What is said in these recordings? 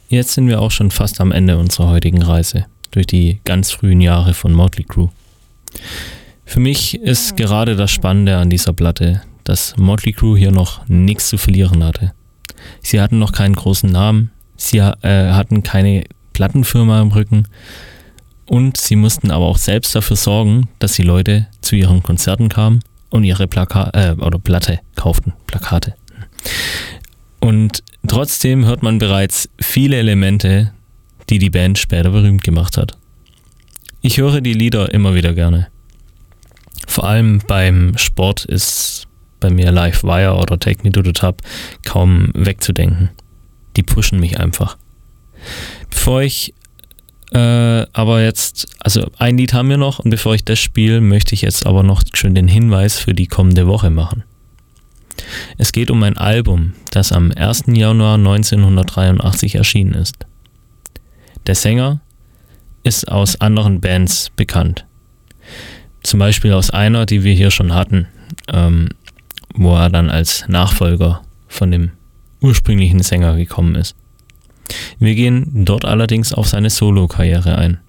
jetzt sind wir auch schon fast am Ende unserer heutigen Reise durch die ganz frühen Jahre von Motley Crue. Für mich ist gerade das Spannende an dieser Platte, dass Motley Crue hier noch nichts zu verlieren hatte. Sie hatten noch keinen großen Namen, sie hatten keine Plattenfirma im Rücken und sie mussten aber auch selbst dafür sorgen, dass die Leute zu ihren Konzerten kamen und ihre Platte kauften, Plakate. Und trotzdem hört man bereits viele Elemente, die die Band später berühmt gemacht hat. Ich höre die Lieder immer wieder gerne. Vor allem beim Sport ist bei mir Live Wire oder Take Me to the Top kaum wegzudenken. Die pushen mich einfach. Bevor ich aber jetzt, also ein Lied haben wir noch und bevor ich das spiele, möchte ich jetzt aber noch schön den Hinweis für die kommende Woche machen. Es geht um ein Album, das am 1. Januar 1983 erschienen ist. Der Sänger ist aus anderen Bands bekannt. Zum Beispiel aus einer, die wir hier schon hatten, wo er dann als Nachfolger von dem ursprünglichen Sänger gekommen ist. Wir gehen dort allerdings auf seine Solo-Karriere ein.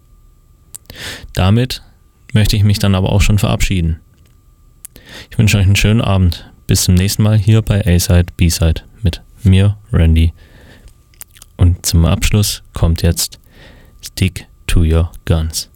Damit möchte ich mich dann aber auch schon verabschieden. Ich wünsche euch einen schönen Abend. Bis zum nächsten Mal hier bei A-Side, B-Side mit mir, Randy. Und zum Abschluss kommt jetzt Stick to Your Guns.